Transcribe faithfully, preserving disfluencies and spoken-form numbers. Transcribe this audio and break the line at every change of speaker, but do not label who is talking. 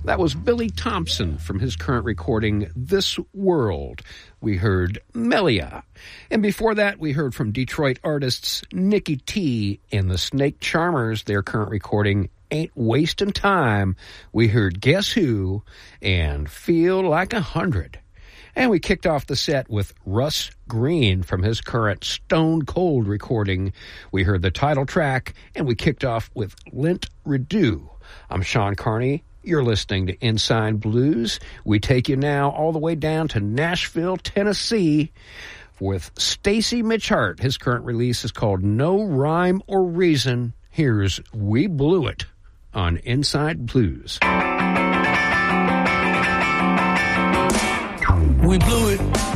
That was Billy Thompson from his current recording, This World. We heard Melia. And before that, we heard from Detroit artists Nikki T and the Snake Charmers, their current recording, Ain't Wasting Time. We heard Guess Who and Feel Like a Hundred. And we kicked off the set with Russ Green from his current Stone Cold recording. We heard the title track, and we kicked off with Lint Redo. I'm Sean Carney. You're listening to Inside Blues. We take you now all the way down to Nashville, Tennessee, with Stacy Mitchhart. His current release is called No Rhyme or Reason. Here's We Blew It on Inside Blues.
We blew it.